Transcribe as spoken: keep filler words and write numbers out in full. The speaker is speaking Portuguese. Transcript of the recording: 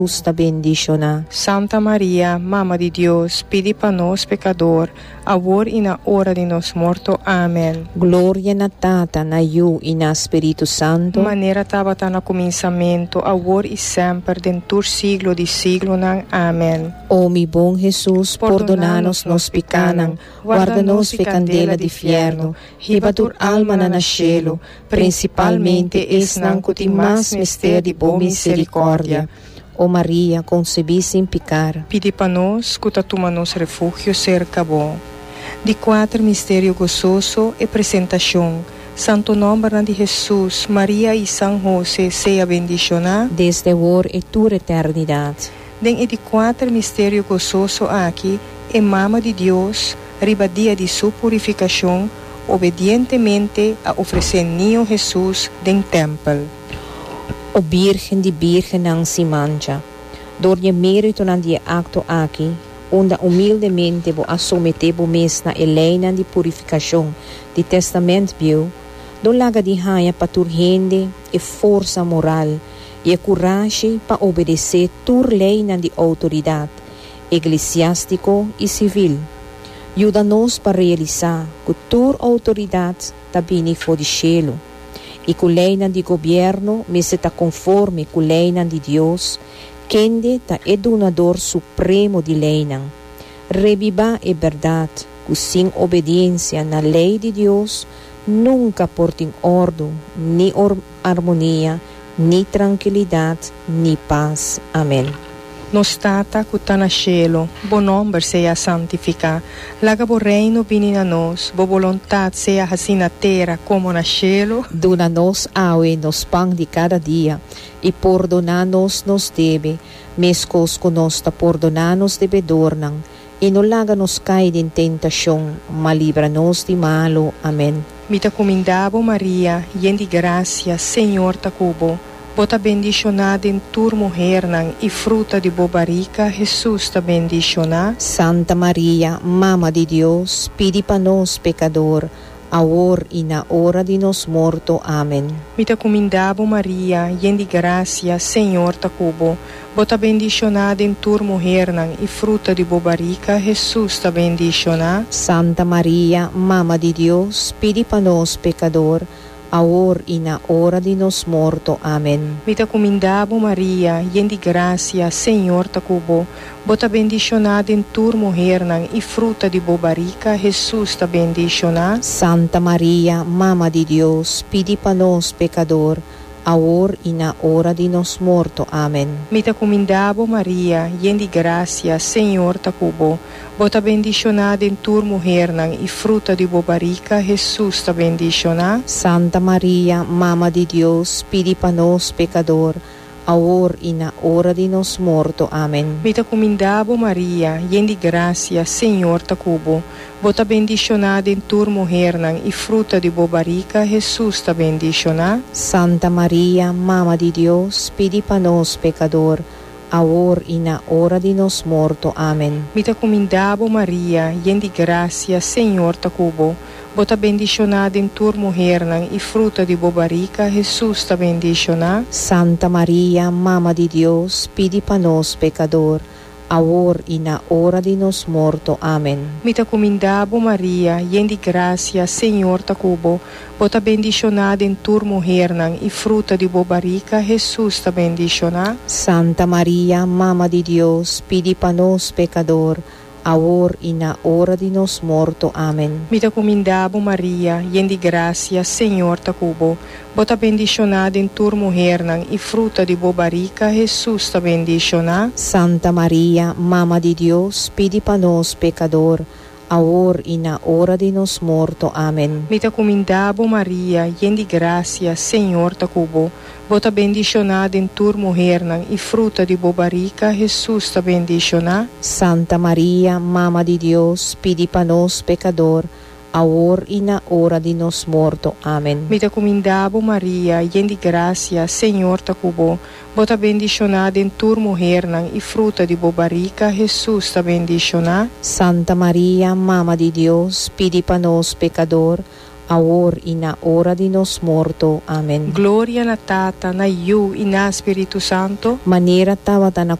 Está bendicionada. Santa Maria, Mama de Deus, pedi para nós pecador, agora e na hora de nós morto. Amém. Glória na Tata, na Yu e na Espírito Santo. Maneira estava no começamento, agora e sempre, dentro siglo de siglo. Amém. Ó mi bom Jesus, perdona-nos nos pecanan, guarda-nos de candela de fierno, ribatur alma na nascelo, principalmente es nan que mais mistério de boa misericórdia. Ó Maria, concebi sem pecar. Pedi para nós, que toma nos refúgio cerca bom. De quatro mistério gozoso e apresentação. Santo nome de Jesus, Maria e São José, seja bendicionada. Desde agora e toda eternidade. Den de quatro mistério gozoso aqui, é Mama de Deus, ribadia de sua purificação, obedientemente a oferecer niño Jesus den templo. O Virgem de Virgem não se mancha. Door je mérito na die acto aqui, onde humildemente vou assometer o mês na eleina de purificação de testamento bio, do laga de raia para turgende e força moral e coragem para obedecer tur lei na de autoridade, eclesiástico e civil. Ajuda-nos para realizar que tur autoridade também for de cielo. E com a lei de governo, mas está conforme com a lei de Deus, quem é donador supremo de lei. Reviva a verdade, que sem obediência na lei de Deus, nunca porta em ordem, nem harmonia, nem tranquilidade, nem paz. Amém. Nos tata que está no cielo, bo nome seja santificado. Laga bo reino vini na nós, bo vontade seja assim na terra como no cielo. Dona-nos aue nos pão de cada dia, e perdona-nos nos debe, mescos que nós ta perdona-nos debedornan, e não laga-nos cair em tentação, mas livra-nos de malo. Amém. Mita comendabo Maria, yen de gracia, Senhor ta cubo. Bota bendicionada em tur mulher e fruta de bobarica, Jesus ta bendicionada. Santa Maria, Mama de Deus, pedi para nós pecador, agora e na hora de nos morto. Amém. Mita comendabo Maria, yen de gracia, Senhor ta cubo. Bota bendicionada em tur mulher e fruta de bobarica, Jesus ta bendicionada. Santa Maria, Mama de Deus, pedi para nós pecador, agora e na hora de nos morto. Amém. Mita comendabo Maria, yen de gracia, Senhor ta cubo. Bota bendicionada em tur mulher e fruta de bobarica, Jesus ta bendicionada. Santa Maria, Mama de Deus, pedi para nós pecador, agora e na hora de nos morto. Amém. Mita comendabo Maria, yen de gracia, Senhor ta cubo. Bota bendicionada em tur mulher e fruta de bobarica, Jesus ta bendicionada. Santa Maria, Mama de Deus, pedi para nós pecador, agora e na hora de nos morto. Amém. Mita comendabo Maria, yen de gracia, Senhor ta cubo. Bota bendicionada em tur mulher e fruta de bobarica, Jesus ta bendicionada. Santa Maria, Mama de Deus, pedi para nós pecador, agora e na hora de nos morto. Amém. Mita comendabo Maria, yen de gracia, Senhor ta cubo. Bota bendicionada em tur mulher e fruta de bobarica, Jesus ta bendicionada. Santa Maria, Mama de Deus, pedi para nós pecador, agora e na hora de nos morto. Amém. Mita comendabo Maria, yen de gracia, Senhor ta cubo. Bota bendicionada em tur mulher e fruta de bobarica, Jesus ta bendicionada. Santa Maria, Mama de Deus, pedi para nós pecador, agora e na hora de nos morto. Amém. Mita comendabo Maria, yen de gracia, Senhor ta cubo. Bota bendicionada em tur mulher e fruta de bobarica, Jesus ta bendicionada. Santa Maria, Mama de Deus, pedi para nós pecador, agora e na hora de nos morto. Amém. Mita comendabo Maria, yen de gracia, Senhor ta cubo. Bota bendicionada em tur mulher e fruta de bobarica, Jesus ta bendicionada. Santa Maria, Mama de Deus, pedi para nós pecador, agora e na hora de nos morto. Amém. Mita comendabo Maria, yen de gracia, Senhor ta cubo. Bota bendicionada em tur mulher e fruta de bobarica, Jesus ta bendicionada. Santa Maria, Mama de Deus, pedi para nós pecador, ahora y na hora de nos morto. Amén. Gloria na Tata, na Iu e na Espírito Santo. Maneira tava na